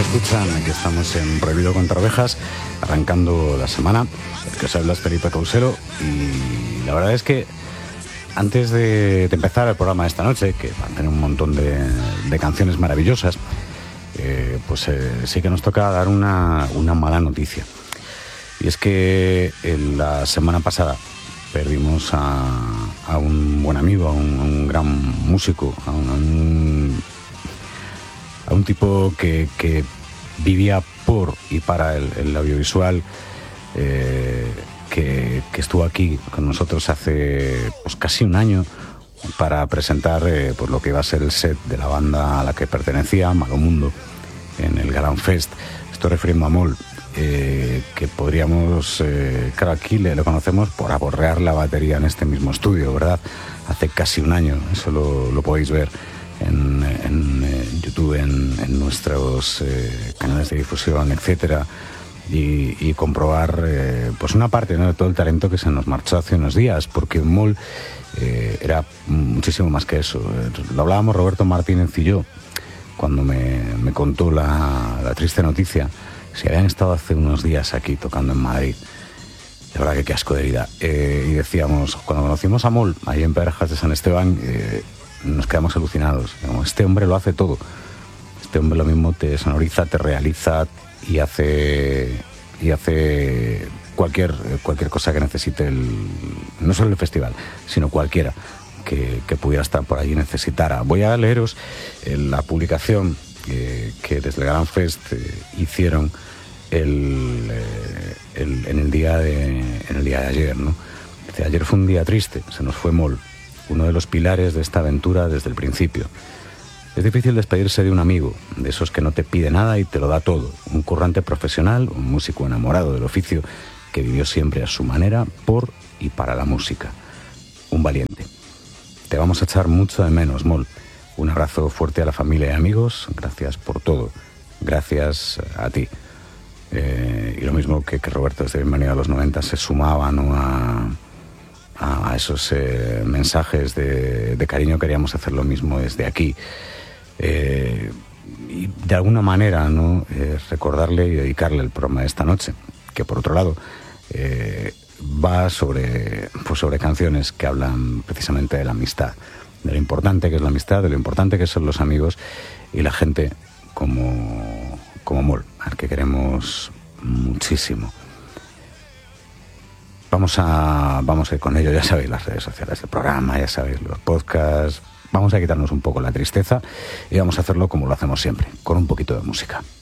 escuchan, aquí estamos en Prohibido contra Ovejas, arrancando la semana. El que os habla es Felipe Causelo y la verdad es que antes de empezar el programa de esta noche, que va a tener un montón de canciones maravillosas, sí que nos toca dar una mala noticia. Y es que la semana pasada perdimos a un buen amigo, a un gran músico, a un tipo que vivía por y para el audiovisual, que estuvo aquí con nosotros hace casi un año para presentar lo que iba a ser el set de la banda a la que pertenecía, Malo Mundo, en el Galán Fest. Estoy refiriendo a Mol, que podríamos, claro, aquí le conocemos por aborrear la batería en este mismo estudio, ¿verdad? Hace casi un año, eso lo podéis ver en YouTube, en nuestros canales de difusión, etcétera, y comprobar una parte, ¿no?, de todo el talento que se nos marchó hace unos días, porque Mol era muchísimo más que eso. Lo hablábamos Roberto Martínez y yo cuando me contó la triste noticia. Si habían estado hace unos días aquí tocando en Madrid, de verdad que qué asco de vida. Y decíamos, cuando conocimos a Mol ahí en Perejas de San Esteban, nos quedamos alucinados. Digamos, este hombre lo hace todo. Este hombre lo mismo te sonoriza, te realiza y hace cualquier cosa que necesite no solo el festival, sino cualquiera que pudiera estar por allí necesitara. Voy a leeros la publicación que desde el Galán Fest hicieron en el día de ayer, ¿no? Ayer fue un día triste, se nos fue Mol, uno de los pilares de esta aventura desde el principio. Es difícil despedirse de un amigo, de esos que no te pide nada y te lo da todo. Un currante profesional, un músico enamorado del oficio que vivió siempre a su manera por y para la música. Un valiente. Te vamos a echar mucho de menos, Mol. Un abrazo fuerte a la familia y amigos. Gracias por todo. Gracias a ti. Y lo mismo que Roberto desde Bienvenido a los 90 se sumaba, ¿no?, a esos mensajes de cariño. Queríamos hacer lo mismo desde aquí. Y de alguna manera, ¿no?, recordarle y dedicarle el programa de esta noche, que por otro lado va sobre canciones que hablan precisamente de la amistad, de lo importante que es la amistad, de lo importante que son los amigos y la gente como Mol, al que queremos muchísimo. Vamos a ir con ello. Ya sabéis las redes sociales del programa, ya sabéis los podcasts. Vamos a quitarnos un poco la tristeza y vamos a hacerlo como lo hacemos siempre, con un poquito de música.